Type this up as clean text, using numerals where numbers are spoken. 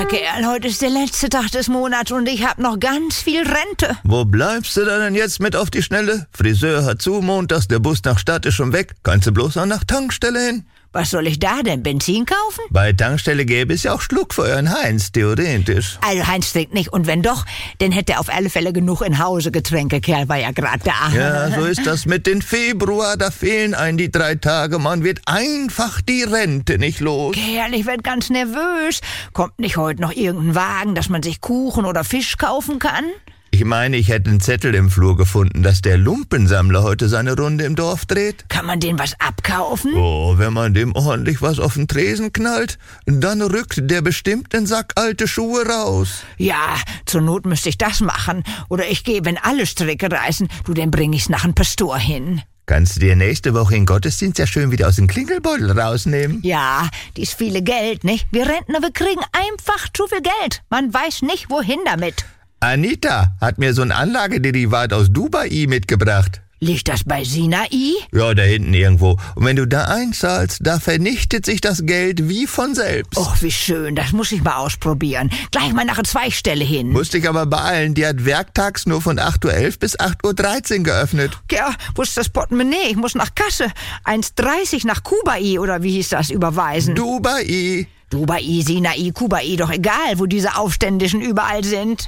Kerl, heute ist der letzte Tag des Monats und ich hab noch ganz viel Rente. Wo bleibst du denn jetzt mit auf die Schnelle? Friseur hat zu, montags, der Bus nach Stadt ist schon weg. Kannst du bloß noch nach Tankstelle hin? Was soll ich da denn, Benzin kaufen? Bei Tankstelle gäbe es ja auch Schluck für euren Heinz, theoretisch. Also Heinz trinkt nicht und wenn doch, dann hätte er auf alle Fälle genug in Hause Getränke. Kerl war ja gerade da. Ja, so ist das mit den Februar, da fehlen einem die 3 Tage. Man wird einfach die Rente nicht los. Kerl, ich werd ganz nervös. Kommt nicht heute noch irgendein Wagen, dass man sich Kuchen oder Fisch kaufen kann? Ich meine, ich hätte einen Zettel im Flur gefunden, dass der Lumpensammler heute seine Runde im Dorf dreht. Kann man dem was abkaufen? Oh, wenn man dem ordentlich was auf den Tresen knallt, dann rückt der bestimmt einen Sack alte Schuhe raus. Ja, zur Not müsste ich das machen. Oder ich gehe, wenn alle Stricke reißen, dann bring ich's nach einem Pastor hin. Kannst du dir nächste Woche in Gottesdienst ja schön wieder aus dem Klingelbeutel rausnehmen? Ja, dies viele Geld, nicht? Wir Rentner, wir kriegen einfach zu viel Geld. Man weiß nicht, wohin damit. Anita hat mir so ein Anlagederivat aus Dubai mitgebracht. Liegt das bei Sinai? Ja, da hinten irgendwo. Und wenn du da einzahlst, da vernichtet sich das Geld wie von selbst. Och, wie schön, das muss ich mal ausprobieren. Gleich mal nach der Zweigstelle hin. Musste ich aber beeilen, die hat werktags nur von 8:11 Uhr bis 8:13 Uhr geöffnet. Ja, wo ist das Portemonnaie? Ich muss nach Kasse. 1,30 nach Kubai, oder wie hieß das, überweisen? Dubai, Sinai, Kubai, doch egal, wo diese Aufständischen überall sind.